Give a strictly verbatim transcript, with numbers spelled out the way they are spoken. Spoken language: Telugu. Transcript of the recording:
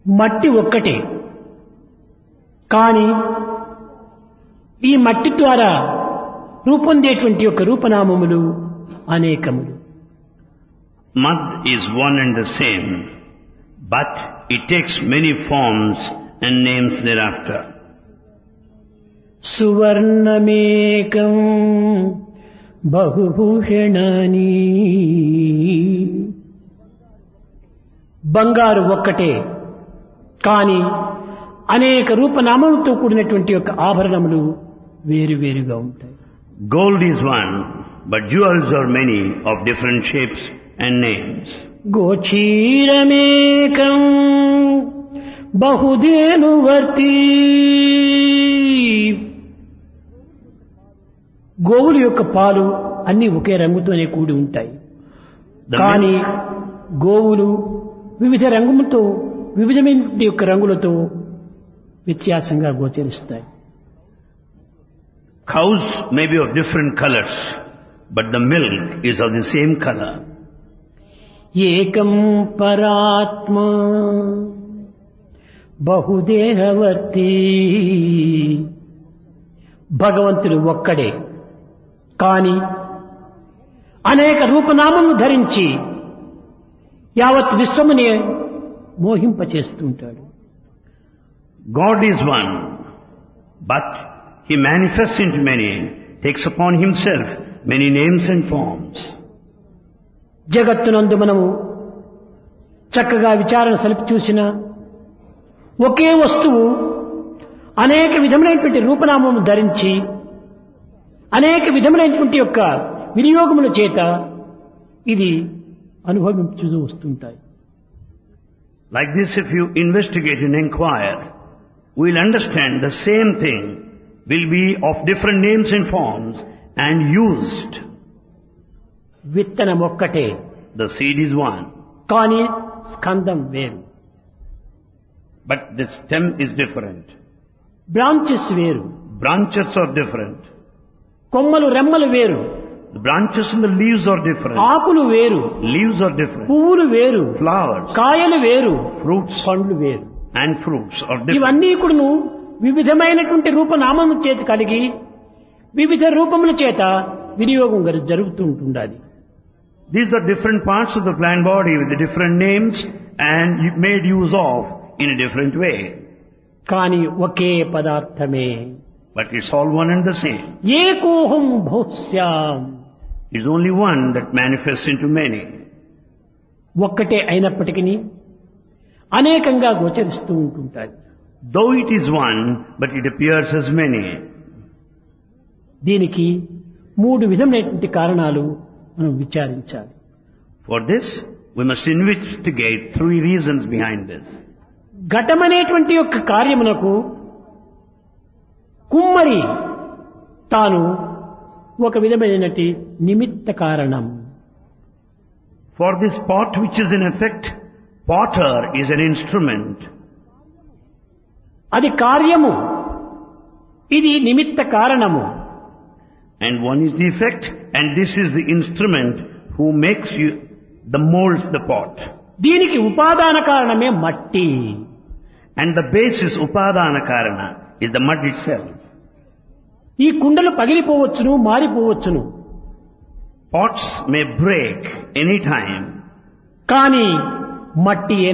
మట్టి ఒక్కటే, కానీ ఈ మట్టి ద్వారా రూపొందేటువంటి యొక్క రూపనామములు అనేకములు. Mud is one and the same, but it takes many forms and names thereafter. సువర్ణమేకం బహుభూషణాని, బంగారు ఒక్కటే కానీ అనేక రూపనామములతో కూడినటువంటి యొక్క ఆభరణములు వేరువేరుగా ఉంటాయి. Gold is one, but jewels are many of different shapes and names. గోచీరమేకం బహుధేనువర్తి, గోవుల యొక్క పాలు అన్ని ఒకే రంగుతోనే కూడి ఉంటాయి, కానీ గోవులు వివిధ రంగులతో వివిధమైన యొక్క రంగులతో వ్యత్యాసంగా గోచరిస్తాయి. Cows may be of different colors, but the milk is of the same color. ఏకం పరాత్మ బహుదేహవర్తి, భగవంతుడు ఒక్కడే కానీ అనేక రూపనామములు ధరించి యావత్ విశ్వమునే మోహింపచేస్తుంటాడు. God is one, but He manifests into many, takes upon Himself many names and forms. జగత్తునందు మనము చక్కగా విచారణ సలిపి చూసిన ఒకే వస్తువు అనేక విధములైనటువంటి రూపనామము ధరించి అనేక విధములైనటువంటి యొక్క వినియోగముల చేత ఇది అనుభవించు వస్తుంటాయి. Like this, if you investigate and inquire, we'll understand the same thing will be of different names and forms and used. విత్తనం ఒక్కటే, The seed is one, కానీ స్కందం వేరు, but the stem is different. Branches వేరు, Branches are different. కొమ్మలు రెమ్మలు వేరు, The branches and the leaves are different. ఆకులు వేరు, Leaves are different. పువ్వులు వేరు, Flowers, కాయలు వేరు, fruits పండ్లు వేరు. and fruits are different. ఇవన్నీ కూడాను వివిధమైనటువంటి రూపనామము చేత కలిగి వివిధ రూపముల చేత వినియోగం గరి- జరుగుతూ ఉంటుండాలి. These are different parts of the plant body with the different names and made use of in a different way. కానీ ఒకే పదార్థమే, But it's all one and the same. ఏకోహం భౌస్యాం, It's only one that manifests into many. ఒక్కటే అయినప్పటికీ అనేకంగా గోచరిస్తూ ఉంటుంటాయి. Though it is one, but it appears as many. దీనికి మూడు విధమైనటువంటి కారణాలు మనం విచారించాలి. For this, we must investigate three reasons behind this. ఘటమనేటువంటి యొక్క కార్యమునకు కుమ్మరి తాను ఒక విధమైనటువంటి నిమిత్త కారణం. For this pot which is in effect, potter is an instrument. అది కార్యము, ఇది నిమిత్త కారణము. And one is the effect, and this is the instrument who makes you, the molds the pot. దీనికి ఉపాదాన కారణమే మట్టి. And the basis, upadana karana, is the mud itself. ఈ కుండలు పగిలిపోవచ్చును, మారిపోవచ్చును, Pots may break any time, కానీ మట్టి